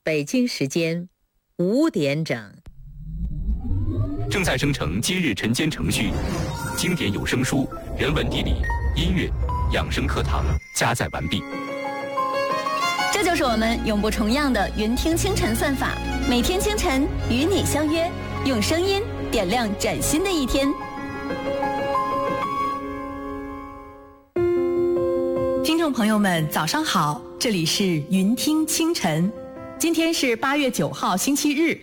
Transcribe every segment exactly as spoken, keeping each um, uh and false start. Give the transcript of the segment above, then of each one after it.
北京时间五点整。 正在生成今日晨间程序，经典有声书、人文地理、音乐、养生课堂加载完毕。 这就是我们永不重样的云听清晨算法，每天清晨与你相约，用声音点亮崭新的一天。 听众朋友们，早上好，这里是云听清晨，今天是八月九号，星期日。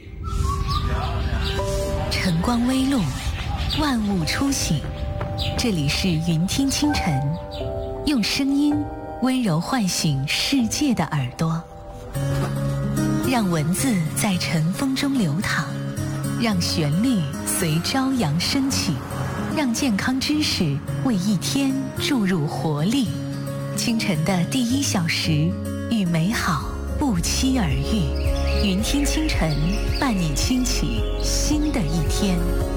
晨光微露，万物初醒，这里是云听清晨，用声音温柔唤醒世界的耳朵，让文字在晨风中流淌，让旋律随朝阳升起，让健康知识为一天注入活力。清晨的第一小时，与美好不期而遇。云听清晨，伴你轻启新的一天。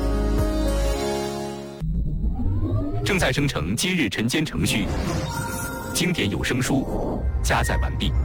正在生成今日晨间程序，经典有声书加载完毕。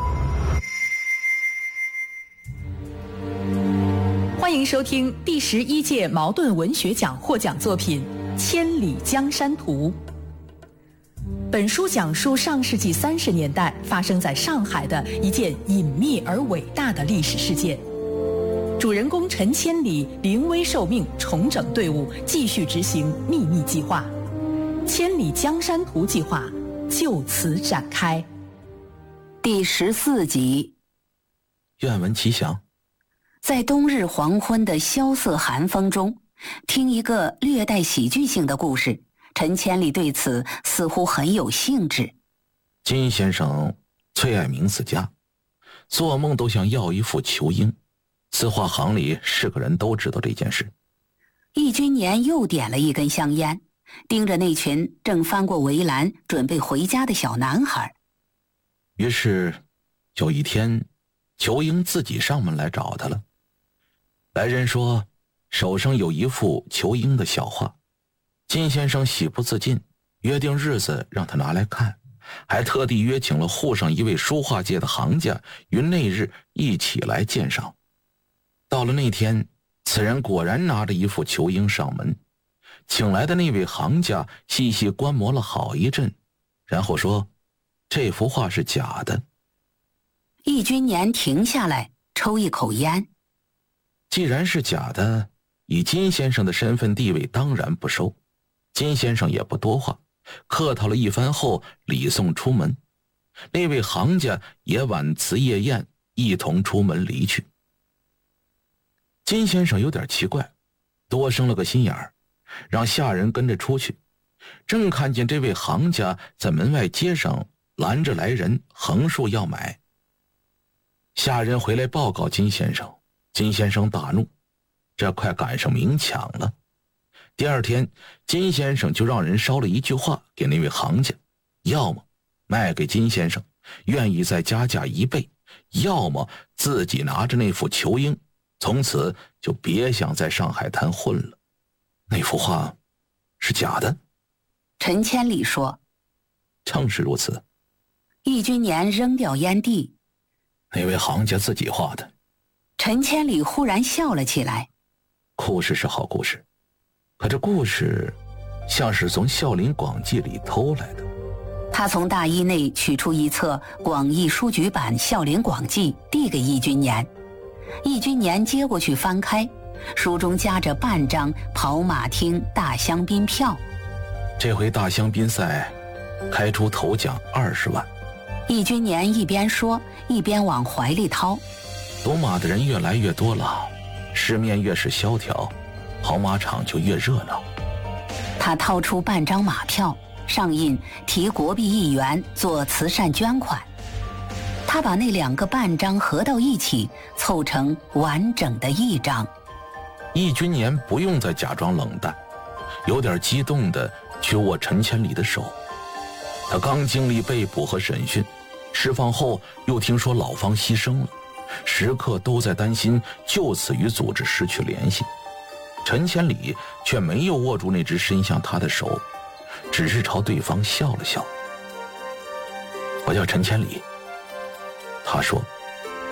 欢迎收听第十一届茅盾文学奖获奖作品《千里江山图》。本书讲述上世纪三十年代发生在上海的一件隐秘而伟大的历史事件。主人公陈千里临危受命，重整队伍，继续执行秘密计划。千里江山图计划就此展开。 第十四集。 愿闻其详。 在冬日黄昏的萧瑟寒风中，听一个略带喜剧性的故事。陈千里对此似乎很有兴致。 金先生最爱名字家，做梦都想要一副球鹰。字画行里是个人都知道这件事。 易君年又点了一根香烟，盯着那群正翻过围栏准备回家的小男孩。 于是有一天，球鹰自己上门来找他了。来人说手上有一幅球鹰的小画，金先生喜不自禁，约定日子让他拿来看，还特地约请了沪上一位书画界的行家于那日一起来鉴赏。到了那天，此人果然拿着一副球鹰上门。请来的那位行家细细观摩了好一阵，然后说这幅画是假的。 易君年停下来抽一口烟。 既然是假的，以金先生的身份地位当然不收。金先生也不多话，客套了一番后礼送出门。那位行家也晚辞夜宴，一同出门离去。金先生有点奇怪，多生了个心眼儿，让下人跟着出去。正看见这位行家在门外街上拦着来人，横竖要买。下人回来报告金先生，金先生大怒，这快赶上明抢了。第二天，金先生就让人捎了一句话给那位行家，要么卖给金先生，愿意再加价一倍，要么自己拿着那副球鹰，从此就别想在上海滩混了。那幅画是假的。 陈千里说。 正是如此。 易君年扔掉烟蒂。 那位行家自己画的。 陈千里忽然笑了起来。 故事是好故事，可这故事像是从《孝陵广记》里偷来的。 他从大衣内取出一册广义书局版《孝陵广记》，递给易君年。易君年接过去翻开，书中夹着半张跑马厅大香槟票。 这回大香槟赛开出头奖二十万。 易君年一边说一边往怀里掏。 赌马的人越来越多了，市面越是萧条，跑马场就越热闹。 他掏出半张马票，上印提国币一元做慈善捐款。他把那两个半张合到一起，凑成完整的一张。 易君年不用再假装冷淡，有点激动地去握陈千里的手。他刚经历被捕和审讯，释放后又听说老方牺牲了，时刻都在担心就此与组织失去联系。陈千里却没有握住那只伸向他的手，只是朝对方笑了笑。我叫陈千里。他说，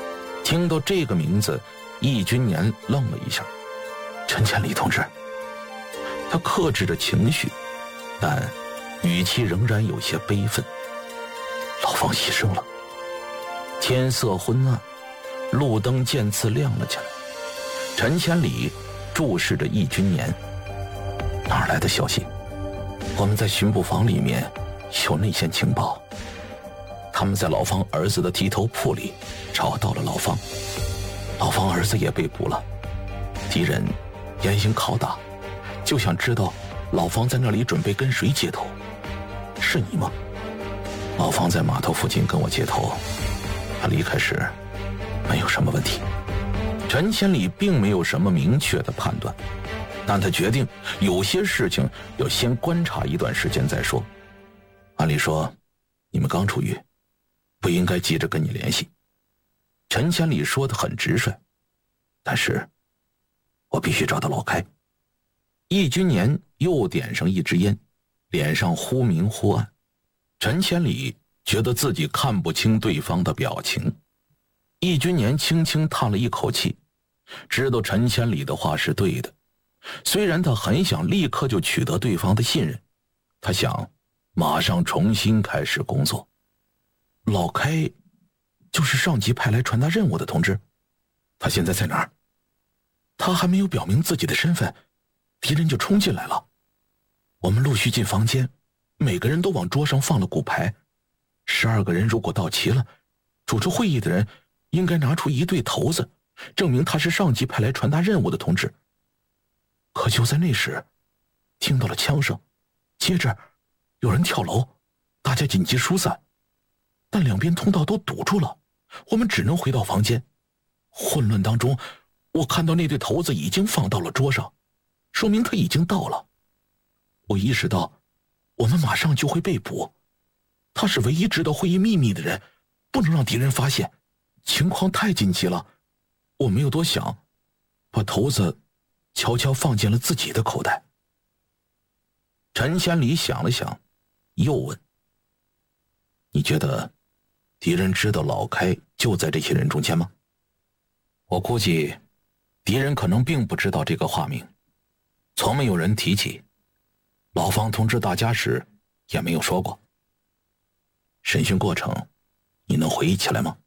听到这个名字，易君年愣了一下。陈千里同志。他克制着情绪，但语气仍然有些悲愤。老方牺牲了。天色昏暗，路灯渐次亮了起来。陈千里注视着易君年。哪儿来的消息？我们在巡捕房里面有内线情报，他们在老方儿子的剃头铺里找到了老方，老方儿子也被捕了。敌人严刑拷打，就想知道老方在那里准备跟谁接头。是你吗？老方在码头附近跟我接头，他离开时没有什么问题。陈千里并没有什么明确的判断，但他决定有些事情要先观察一段时间再说。按理说你们刚出狱，不应该急着跟你联系。陈千里说得很直率，但是我必须找到老开。易君年又点上一支烟，脸上忽明忽暗。陈千里觉得自己看不清对方的表情。易君年轻轻叹了一口气，知道陈千里的话是对的。虽然他很想立刻就取得对方的信任，他想马上重新开始工作。老开就是上级派来传达任务的同志，他现在在哪儿？他还没有表明自己的身份，敌人就冲进来了。我们陆续进房间，每个人都往桌上放了骨牌。十二个人如果到齐了，主持会议的人应该拿出一对头子，证明他是上级派来传达任务的同志。可就在那时，听到了枪声，接着有人跳楼，大家紧急疏散，但两边通道都堵住了，我们只能回到房间。混乱当中，我看到那对头子已经放到了桌上，说明他已经到了。我意识到我们马上就会被捕，他是唯一知道会议秘密的人，不能让敌人发现。情况太紧急了，我没有多想，把头子悄悄放进了自己的口袋。陈千里想了想，又问：你觉得敌人知道老开就在这些人中间吗？我估计敌人可能并不知道这个化名，从没有人提起，老方通知大家时也没有说过。审讯过程你能回忆起来吗？